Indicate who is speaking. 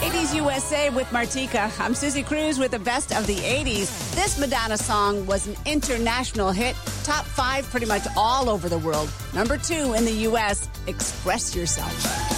Speaker 1: 80s USA with Martika. I'm Susie Cruz with the best of the 80s. This Madonna song was an international hit, top 5 pretty much all over the world. Number 2 in the US, Express Yourself.